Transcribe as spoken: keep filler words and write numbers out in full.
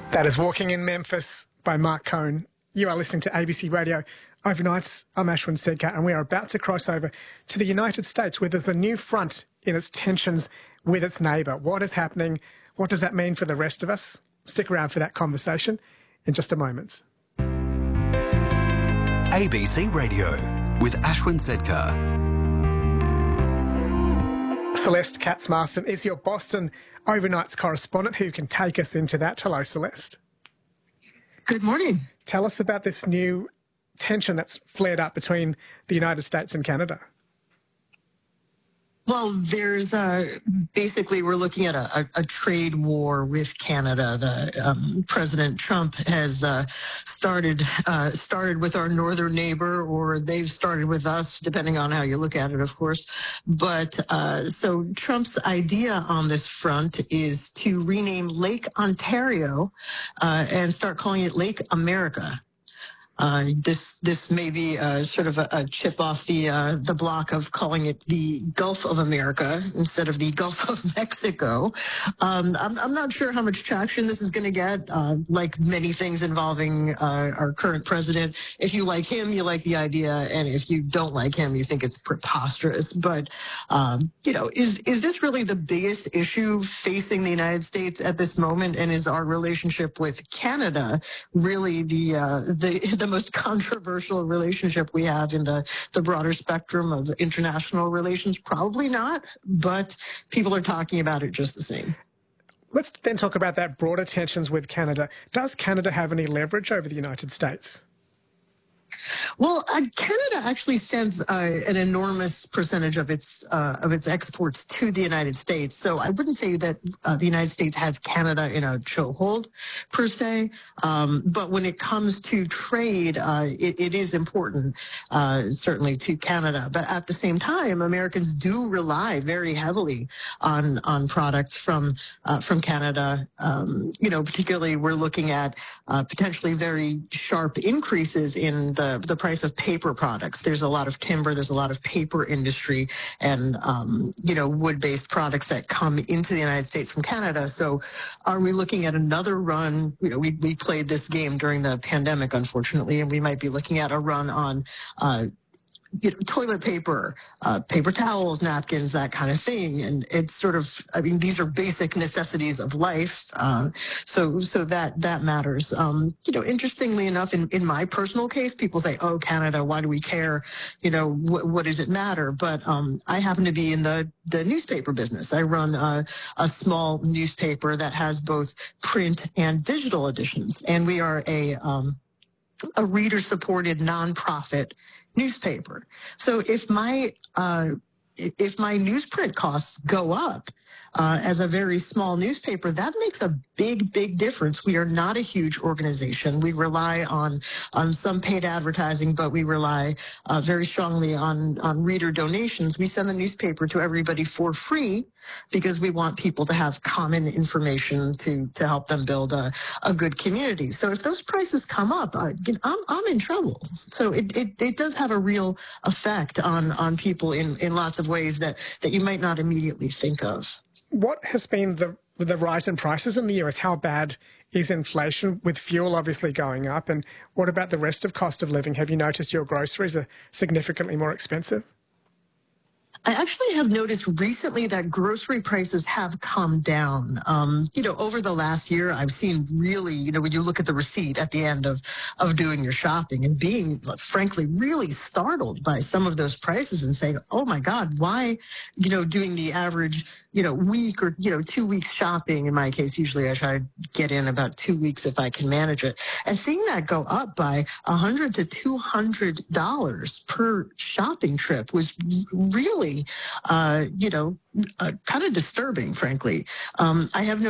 That is Walking in Memphis by Mark Cohen. You are listening to A B C Radio Overnights. I'm Ashwin Sedkar, and we are about to cross over to the United States, where there's a new front in its tensions with its neighbour. What is happening? What does that mean for the rest of us? Stick around for that conversation in just a moment. A B C Radio with Ashwin Sedkar. Celeste Katz-Marston is your Boston Overnights correspondent who can take us into that. Hello, Celeste. Good morning. Tell us about this new tension that's flared up between the United States and Canada. Well, there's uh, basically we're looking at a, a, a trade war with Canada. The um, President Trump has uh, started uh, started with our northern neighbor, or they've started with us, depending on how you look at it, of course. But uh, so Trump's idea on this front is to rename Lake Ontario uh, and start calling it Lake America. Uh, this this may be uh, sort of a, a chip off the uh, the block of calling it the Gulf of America instead of the Gulf of Mexico. Um, I'm, I'm not sure how much traction this is going to get. Uh, like many things involving uh, our current president, if you like him, you like the idea, and if you don't like him, you think it's preposterous. But um, you know, is is this really the biggest issue facing the United States at this moment? And is our relationship with Canada really the uh, the the most controversial relationship we have in the, the broader spectrum of international relations? Probably not, but people are talking about it just the same. Let's then talk about that broader tensions with Canada. Does Canada have any leverage over the United States? Well, uh, Canada actually sends uh, an enormous percentage of its uh, of its exports to the United States. So I wouldn't say that uh, the United States has Canada in a chokehold per se. Um, but when it comes to trade, uh, it, it is important, uh, certainly to Canada. But at the same time, Americans do rely very heavily on on products from uh, from Canada. Um, you know, particularly we're looking at uh, potentially very sharp increases in the the price of paper products. There's a lot of timber, there's a lot of paper industry and, um, you know, wood-based products that come into the United States from Canada. So are we looking at another run? You know, we, we played this game during the pandemic, unfortunately, and we might be looking at a run on uh, you know, toilet paper, uh, paper towels, napkins, that kind of thing. And it's sort of, I mean, these are basic necessities of life. Uh, so so that that matters. Um, you know, interestingly enough, in, in my personal case, people say, oh, Canada, why do we care? You know, wh what does it matter? But um, I happen to be in the, the newspaper business. I run a, a small newspaper that has both print and digital editions. And we are a, um, a reader-supported nonprofit newspaper. So if my uh, if my newsprint costs go up uh, as a very small newspaper, that makes a big, big difference. We are not a huge organization. We rely on on some paid advertising, but we rely uh, very strongly on on reader donations. We send the newspaper to everybody for free because we want people to have common information to to help them build a, a good community. So if those prices come up, I, I'm, I'm in trouble. So it, it, it does have a real effect on, on people in, in lots of ways that, that you might not immediately think of. What has been the, the rise in prices in the U S? How bad is inflation, with fuel obviously going up? And what about the rest of cost of living? Have you noticed your groceries are significantly more expensive? I actually have noticed recently that grocery prices have come down. Um, you know, over the last year, I've seen really, you know, when you look at the receipt at the end of, of doing your shopping and being, frankly, really startled by some of those prices and saying, oh my God, why, you know, doing the average, you know, week or, you know, two weeks shopping. In my case, usually I try to get in about two weeks if I can manage it. And seeing that go up by one hundred to two hundred dollars per shopping trip was really, uh, you know, uh, kind of disturbing, frankly. Um, I have no